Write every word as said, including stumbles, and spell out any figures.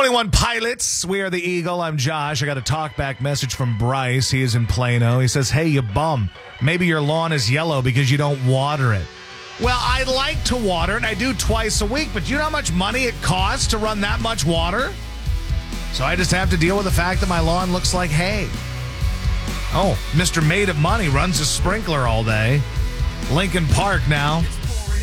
twenty-one Pilots. We are the Eagle. I'm Josh. I got a talkback message from Bryce. He is in Plano. He says, hey, you bum. Maybe your lawn is yellow because you don't water it. Well, I like to water it. I do twice a week. But do you know how much money it costs to run that much water? So I just have to deal with the fact that my lawn looks like hay. Oh, Mister Made of Money runs a sprinkler all day. Lincoln Park now.